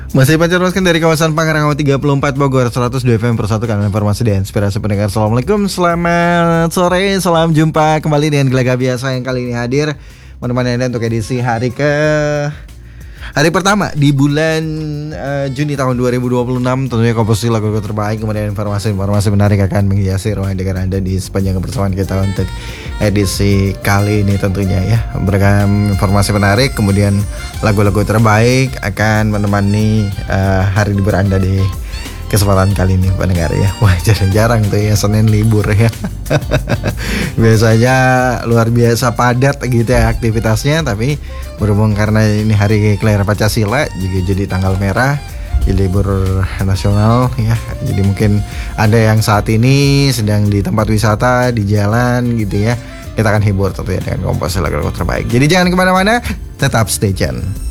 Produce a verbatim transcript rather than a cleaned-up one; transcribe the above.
Masih pancarkan dari kawasan Pangrango tiga puluh empat Bogor, seratus dua F M persatukan informasi dan inspirasi pendengar. Assalamualaikum, selamat sore, salam jumpa kembali dengan Gelaga Biasa yang kali ini hadir menemani Anda untuk edisi hari ke hari pertama di bulan uh, Juni tahun dua ribu dua puluh enam. Tentunya komposisi lagu-lagu terbaik, kemudian informasi-informasi menarik akan menghiasi ruang dengar Anda di sepanjang kebersamaan kita untuk edisi kali ini tentunya ya. Beragam informasi menarik, kemudian lagu-lagu terbaik akan menemani uh, hari libur Anda di kesempatan kali ini pendengar ya. Wah, jarang-jarang tuh ya Senin libur ya. Biasanya luar biasa padat gitu ya aktivitasnya, tapi berhubung karena ini hari kelahiran Pancasila juga jadi tanggal merah, jadi libur nasional ya. Jadi mungkin ada yang saat ini sedang di tempat wisata, di jalan gitu ya. Kita akan hibur tentunya dengan komposisi lagu-lagu terbaik. Jadi jangan kemana-mana, tetap stay tune.